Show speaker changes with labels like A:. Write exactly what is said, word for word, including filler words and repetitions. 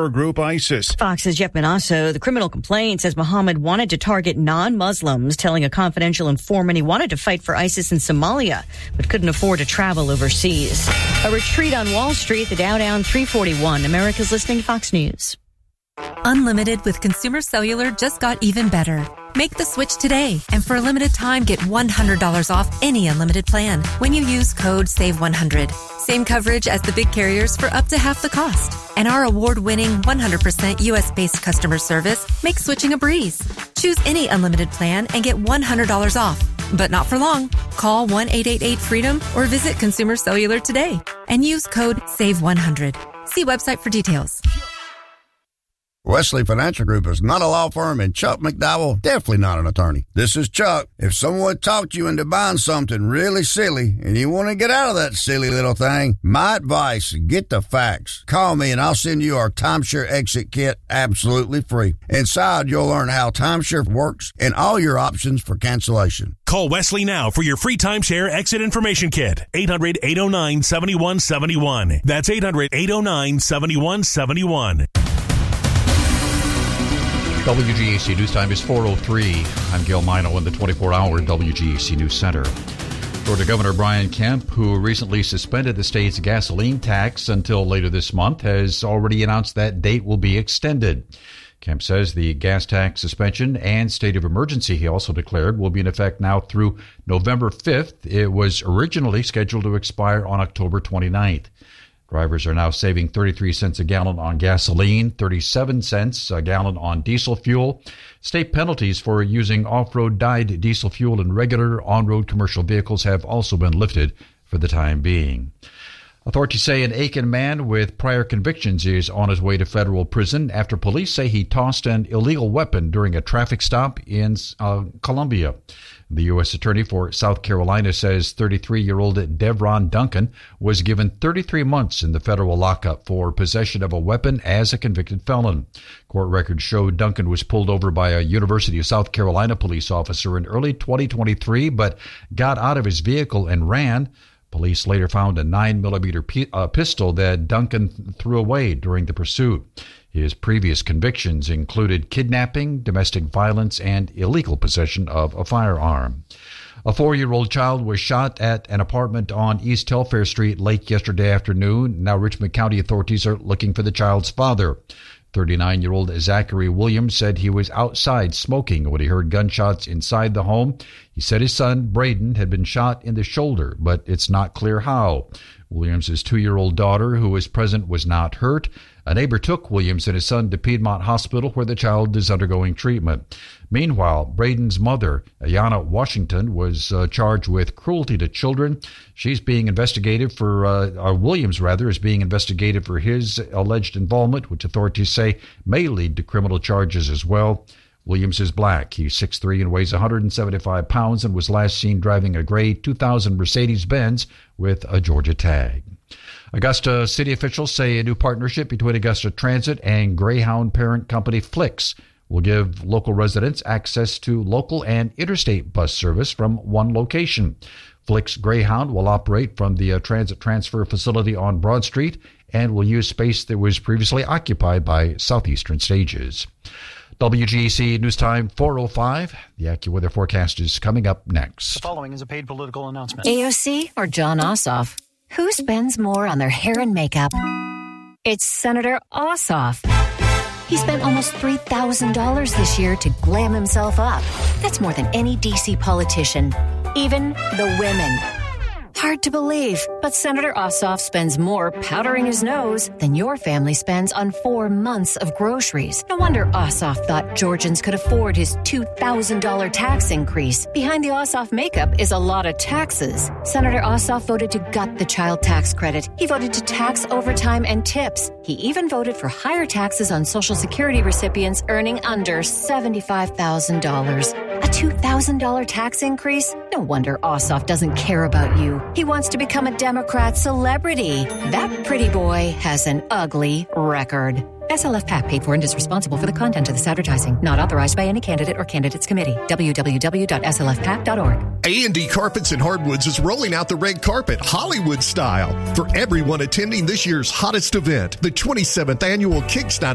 A: terror group ISIS.
B: Fox's Jeff Manasso, the criminal complaint says Mohammed wanted to target non-Muslims, telling a confidential informant he wanted to fight for ISIS in Somalia, but couldn't afford to travel overseas. A retreat on Wall Street, the Dow down three forty-one. America's listening to Fox News.
C: Unlimited with Consumer Cellular just got even better. Make the switch today, and for a limited time, get one hundred dollars off any unlimited plan when you use code save one hundred. Same coverage as the big carriers for up to half the cost. And our award-winning one hundred percent U S-based customer service makes switching a breeze. Choose any unlimited plan and get one hundred dollars off. But not for long. Call one eight eight eight freedom or visit Consumer Cellular today and use code save one hundred. See website for details.
D: Wesley Financial Group is not a law firm, and Chuck McDowell definitely not an attorney. This is Chuck. If someone talked you into buying something really silly and you want to get out of that silly little thing, my advice, get the facts. Call me and I'll send you our timeshare exit kit absolutely free. Inside, you'll learn how timeshare works and all your options for cancellation.
E: Call Wesley now for your free timeshare exit information kit. eight hundred, eight oh nine, seven one seven one. That's eight hundred, eight oh nine, seven one seven one.
F: W G A C News Time is four oh three. I'm Gil Mino in the twenty-four hour W G A C News Center. Florida Governor Brian Kemp, who recently suspended the state's gasoline tax until later this month, has already announced that date will be extended. Kemp says the gas tax suspension and state of emergency, he also declared, will be in effect now through November fifth. It was originally scheduled to expire on October twenty-ninth. Drivers are now saving thirty-three cents a gallon on gasoline, thirty-seven cents a gallon on diesel fuel. State penalties for using off-road dyed diesel fuel in regular on-road commercial vehicles have also been lifted for the time being. Authorities say an Aiken man with prior convictions is on his way to federal prison after police say he tossed an illegal weapon during a traffic stop in uh, Columbia. The U S Attorney for South Carolina says thirty-three-year-old Devron Duncan was given thirty-three months in the federal lockup for possession of a weapon as a convicted felon. Court records show Duncan was pulled over by a University of South Carolina police officer in early twenty twenty-three, but got out of his vehicle and ran. Police later found a nine millimeter p- uh, pistol that Duncan threw away during the pursuit. His previous convictions included kidnapping, domestic violence, and illegal possession of a firearm. A four-year-old child was shot at an apartment on East Telfair Street late yesterday afternoon. Now Richmond County authorities are looking for the child's father. thirty-nine-year-old Zachary Williams said he was outside smoking when he heard gunshots inside the home. He said his son, Braden, had been shot in the shoulder, but it's not clear how. Williams' two-year-old daughter, who was present, was not hurt. A neighbor took Williams and his son to Piedmont Hospital, where the child is undergoing treatment. Meanwhile, Braden's mother, Ayanna Washington, was uh, charged with cruelty to children. She's being investigated for, uh, or Williams, rather, is being investigated for his alleged involvement, which authorities say may lead to criminal charges as well. Williams is black. He's six foot three and weighs one hundred seventy-five pounds and was last seen driving a gray two thousand Mercedes-Benz with a Georgia tag. Augusta city officials say a new partnership between Augusta Transit and Greyhound parent company Flix will give local residents access to local and interstate bus service from one location. Flix Greyhound will operate from the uh, transit transfer facility on Broad Street and will use space that was previously occupied by Southeastern Stages. W G A C News Time four oh five. The AccuWeather forecast is coming up next.
G: The following is a paid political announcement.
H: A O C or John Ossoff? Who spends more on their hair and makeup? It's Senator Ossoff. He spent almost three thousand dollars this year to glam himself up. That's more than any D C politician, even the women. Hard to believe, but Senator Ossoff spends more powdering his nose than your family spends on four months of groceries. No wonder Ossoff thought Georgians could afford his two thousand dollars tax increase. Behind the Ossoff makeup is a lot of taxes. Senator Ossoff voted to gut the child tax credit. He voted to tax overtime and tips. He even voted for higher taxes on Social Security recipients earning under seventy-five thousand dollars. A two thousand dollars tax increase? No wonder Ossoff doesn't care about you. He wants to become a Democrat celebrity. That pretty boy has an ugly record. S L F PAC paid for and is responsible for the content of this advertising. Not authorized by any candidate or candidates committee. w w w dot s l f pac dot org.
I: A and D Carpets and Hardwoods is rolling out the red carpet Hollywood style for everyone attending this year's hottest event, the twenty-seventh annual Kickstarter